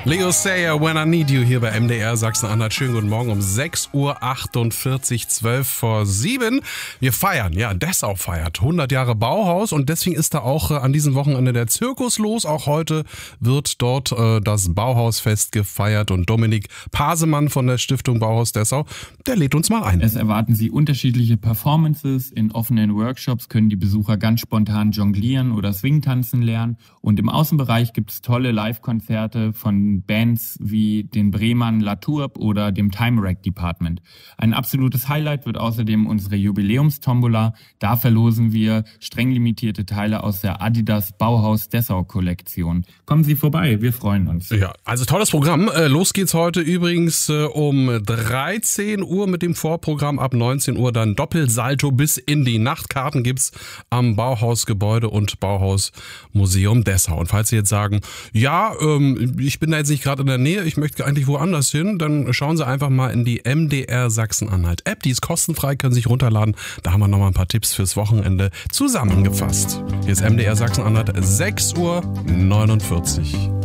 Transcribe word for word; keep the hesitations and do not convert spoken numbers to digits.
Leo Sayer, When I Need You hier bei M D R Sachsen-Anhalt. Schönen guten Morgen um sechs Uhr achtundvierzig, zwölf vor sieben. Wir feiern, ja, Dessau feiert hundert Jahre Bauhaus und deswegen ist da auch äh, an diesem Wochenende der Zirkus los. Auch heute wird dort äh, das Bauhausfest gefeiert und Dominik Pasemann von der Stiftung Bauhaus Dessau, der lädt uns mal ein. Es erwarten Sie unterschiedliche Performances. In offenen Workshops können die Besucher ganz spontan jonglieren oder Swing-Tanzen lernen und im Außenbereich gibt es tolle Live-Konzerte von Bands wie den Bremern La Tourbe oder dem Time Rack Department. Ein absolutes Highlight wird außerdem unsere Jubiläumstombola. Da verlosen wir streng limitierte Teile aus der Adidas Bauhaus Dessau Kollektion. Kommen Sie vorbei, wir freuen uns. Ja, also tolles Programm. Los geht's heute übrigens um dreizehn Uhr mit dem Vorprogramm. Ab neunzehn Uhr dann Doppelsalto bis in die Nacht. Karten gibt's am Bauhausgebäude und Bauhausmuseum Dessau. Und falls Sie jetzt sagen, ja, ähm, ich bin da jetzt nicht gerade in der Nähe, ich möchte eigentlich woanders hin, dann schauen Sie einfach mal in die M D R Sachsen-Anhalt App. Die ist kostenfrei, können Sie sich runterladen. Da haben wir nochmal ein paar Tipps fürs Wochenende zusammengefasst. Hier ist M D R Sachsen-Anhalt, sechs Uhr neunundvierzig.